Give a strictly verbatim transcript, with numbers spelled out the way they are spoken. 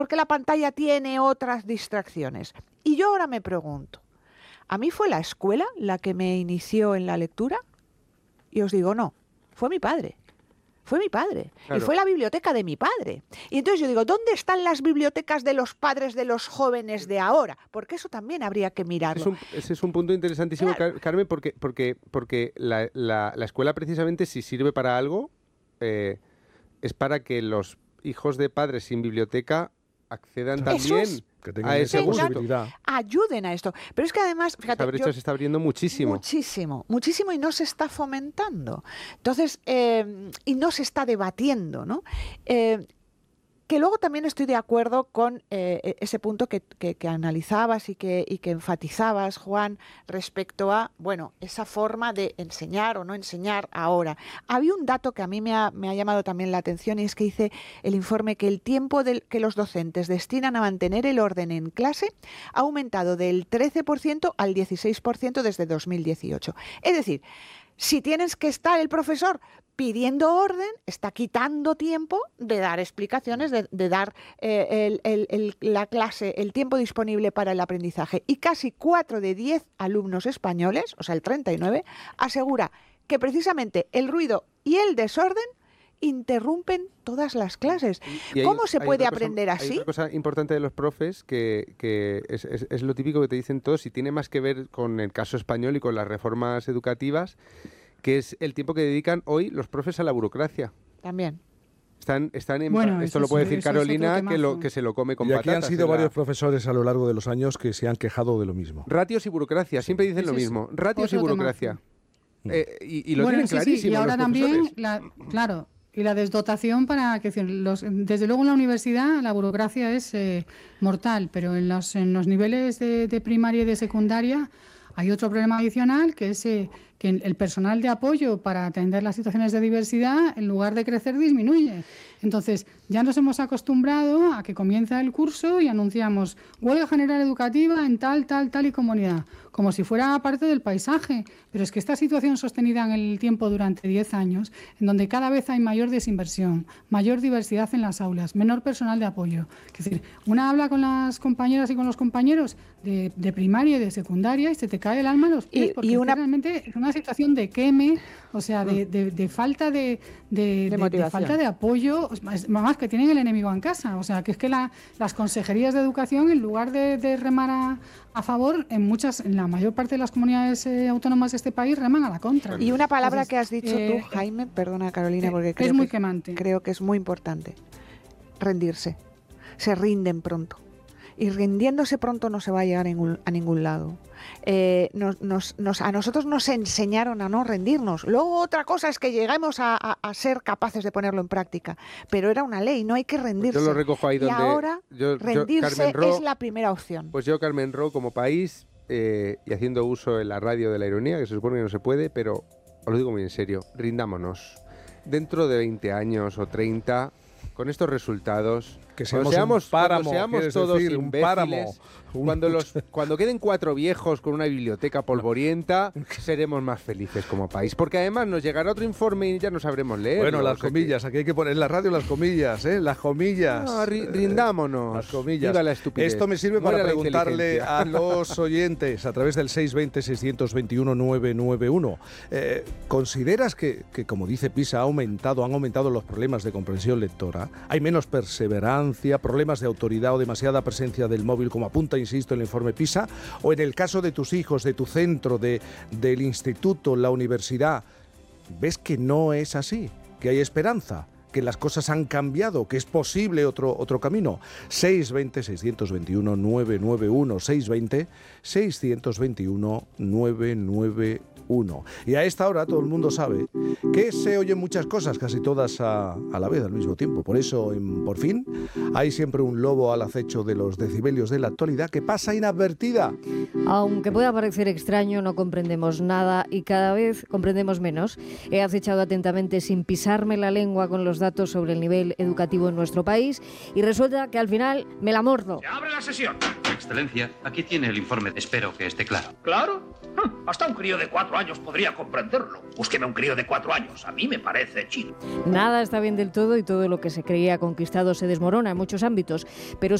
porque la pantalla tiene otras distracciones. Y yo ahora me pregunto, ¿a mí fue la escuela la que me inició en la lectura? Y os digo, no, fue mi padre. Fue mi padre. Claro. Y fue la biblioteca de mi padre. Y entonces yo digo, ¿dónde están las bibliotecas de los padres de los jóvenes de ahora? Porque eso también habría que mirarlo. Ese es un, ese es un punto interesantísimo, claro. Carmen, porque, porque, porque la, la, la escuela precisamente, si sirve para algo, eh, es para que los hijos de padres sin biblioteca accedan también es, que tengan a esa posibilidad. Ayuden a esto. Pero es que además, fíjate, esa brecha yo, se está abriendo muchísimo. Muchísimo, muchísimo y no se está fomentando. Entonces, eh, y no se está debatiendo, ¿no? Eh, que luego también estoy de acuerdo con eh, ese punto que, que, que analizabas y que, y que enfatizabas, Juan, respecto a, bueno, esa forma de enseñar o no enseñar ahora. Había un dato que a mí me ha, me ha llamado también la atención y es que dice el informe que el tiempo del, que los docentes destinan a mantener el orden en clase ha aumentado del trece por ciento al dieciséis por ciento desde dos mil dieciocho. Es decir, si tienes que estar el profesor pidiendo orden, está quitando tiempo de dar explicaciones, de, de dar eh, el, el, el, la clase, el tiempo disponible para el aprendizaje. Y casi cuatro de diez alumnos españoles, o sea, el treinta y nueve, asegura que precisamente el ruido y el desorden interrumpen todas las clases. Hay, ¿Cómo se puede aprender cosa, así? Hay otra cosa importante de los profes que, que es, es, es lo típico que te dicen todos y tiene más que ver con el caso español y con las reformas educativas, que es el tiempo que dedican hoy los profes a la burocracia. También. Están, están en, bueno, esto lo puede decir Carolina, que, lo, que se lo come con y patatas. Y aquí han sido varios la... profesores a lo largo de los años que se han quejado de lo mismo. Ratios y burocracia, siempre dicen lo mismo. Ratios y burocracia. Eh, y, y lo bueno, tienen sí, clarísimo. Sí. Y ahora también, la, claro, y la desdotación para que los, desde luego en la universidad la burocracia es eh, mortal, pero en los, en los niveles de, de primaria y de secundaria hay otro problema adicional que es eh, que el personal de apoyo para atender las situaciones de diversidad, en lugar de crecer, disminuye. Entonces, ya nos hemos acostumbrado a que comienza el curso y anunciamos huelga general educativa en tal, tal, tal y comunidad, como si fuera parte del paisaje. Pero es que esta situación sostenida en el tiempo durante diez años, en donde cada vez hay mayor desinversión, mayor diversidad en las aulas, menor personal de apoyo. Es decir, una habla con las compañeras y con los compañeros de, de primaria y de secundaria y se te cae el alma a los pies, y, porque y una... es que realmente es una situación de queme, o sea, de, de, de falta de, de, de, de, de falta de apoyo, más que tienen el enemigo en casa. O sea, que es que la, las consejerías de educación, en lugar de, de remar a, a favor, en muchas, en la mayor parte de las comunidades eh, autónomas de este país reman a la contra. Y una palabra Entonces, que has dicho eh, tú, Jaime, perdona Carolina, porque creo es muy que, quemante. creo que es muy importante. Rendirse. Se rinden pronto. Y rindiéndose pronto no se va a llegar a ningún, a ningún lado. Eh, nos, nos, nos, a nosotros nos enseñaron a no rendirnos. Luego otra cosa es que lleguemos a, a, a ser capaces de ponerlo en práctica. Pero era una ley, no hay que rendirse. Pues yo lo recojo ahí donde... Y ahora yo, rendirse yo, Ro, es la primera opción. Pues yo, Carmen Ro, como país, eh, y haciendo uso en la radio de la ironía, que se supone que no se puede, pero os lo digo muy en serio, rindámonos. Dentro de veinte años o treinta, con estos resultados... Que seamos, seamos un páramo, cuando seamos todos decir, un páramo. Cuando, los, cuando queden cuatro viejos con una biblioteca polvorienta, seremos más felices como país. Porque además nos llegará otro informe y ya no sabremos leer. Bueno, las comillas, que... aquí hay que poner en la radio las comillas, ¿eh? Las comillas. No, ri rindámonos. Las comillas. Viva la estupidez. Esto me sirve Muera para preguntarle a los oyentes a través del seis veinte, seiscientos veintiuno, novecientos noventa y uno. Eh, ¿Consideras que, que, como dice PISA, ha aumentado, han aumentado los problemas de comprensión lectora? ¿Hay menos perseverancia, problemas de autoridad o demasiada presencia del móvil, como apunta, insisto, el informe PISA? ¿O en el caso de tus hijos, de tu centro, de, del instituto, la universidad, ves que no es así, que hay esperanza, que las cosas han cambiado, que es posible otro, otro camino? seis veinte, seiscientos veintiuno, novecientos noventa y uno, seis veinte, seiscientos veintiuno, novecientos noventa y uno. Y a esta hora todo el mundo sabe que se oyen muchas cosas, casi todas a, a la vez, al mismo tiempo. Por eso, en Por Fin, hay siempre un lobo al acecho de los decibelios de la actualidad que pasa inadvertida. Aunque pueda parecer extraño, no comprendemos nada y cada vez comprendemos menos. He acechado atentamente, sin pisarme la lengua, con los datos sobre el nivel educativo en nuestro país y resulta que al final me la mordo. ¡Se abre la sesión! Excelencia, aquí tiene el informe. Espero que esté claro. ¿Claro? Hasta un crío de cuatro cuatro años podría comprenderlo. Búsqueme un crío de cuatro años. A mí me parece chino. Nada está bien del todo y todo lo que se creía conquistado se desmorona en muchos ámbitos, pero